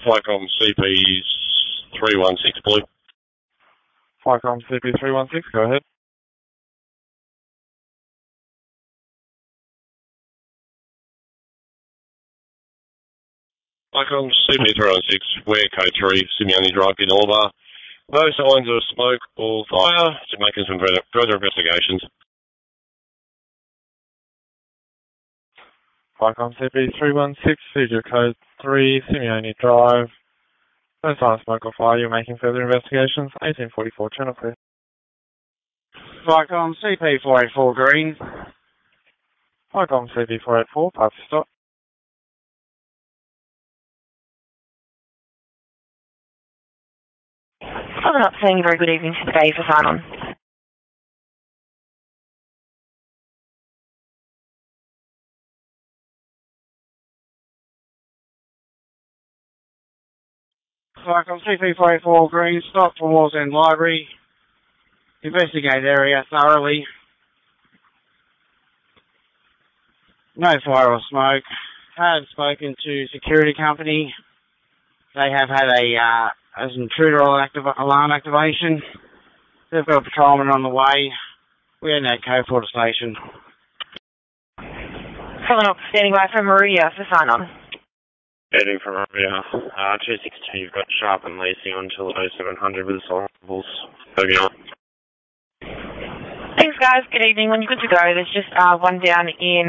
Flycom CP 316 Blue. Flycom CP 316, go ahead. Flycom CP 316, we're code 3, Simeone Drive in Oliver. No signs of smoke or fire, just making some further investigations. Flycom CP 316, Seizure code 3, Simeone Drive. No sign of smoke or fire, you're making further investigations. 1844, channel clear. Flycom CP 484 Green. Flycom CP 484, pass to stop. I'm not saying a very good evening to the day for sign-on. Flycom CP 484 Green, stop for Wall's End Library. Investigate area thoroughly. No fire or smoke. Have spoken to security company. They have had an intruder alarm activation. They've got a patrolman on the way. We are now code for the station. Someone else standing by from Maria for sign-on. Heading from Maria. 262, you've got Sharp and Lacey until 0700 with assault levels. Over on. Thanks, guys. Good evening. When you're good to go, there's just one down in...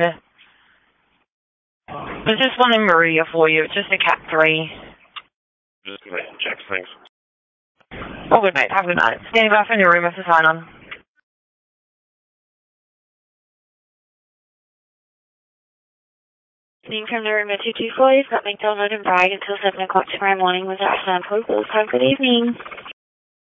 There's just one in Maria for you. It's just a Cat 3. Just making checks, thanks. All good, mate. Have a good night. Standing by from your room for sign-on. Evening from the room at 224. You've got McDonald and Bragg until 7 o'clock tomorrow morning with our sample. Good evening.